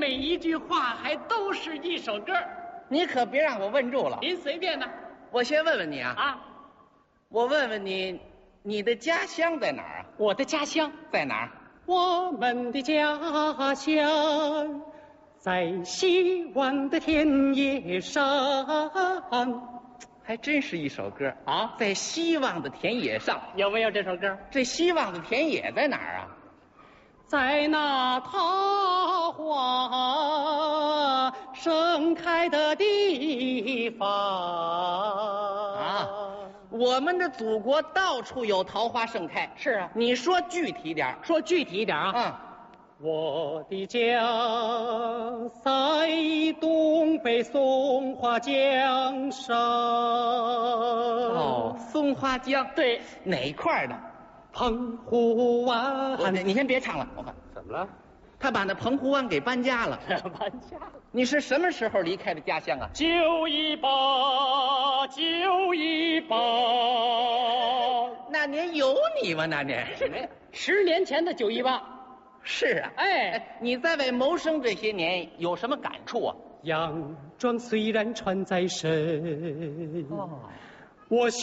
每一句话还都是一首歌。 你可别让我问住了。 您随便呢。 我先问问你啊， 啊， 我问问你，你的家乡在哪儿啊？ 我的家乡， 在哪儿？ 我们的家乡在希望的田野上。 还真是一首歌啊， 在希望的田野上。 有没有这首歌？ 这希望的田野在哪儿啊？ 在那桃花盛开的地方啊，我们的祖国到处有桃花盛开。 是啊， 你说具体点儿。 说具体一点啊。我的家在东北松花江上。 哦，松花江。 对， 哪块儿的？ 澎湖湾。 你先别唱了，我看怎么了？ 他把那澎湖湾给搬家了。 搬家了？ 你是什么时候离开的家乡啊 ？918。 那年有你吗？那年 10年前的918。 是啊。 哎， 你在外谋生这些年有什么感触啊？ 洋装虽然穿在身，我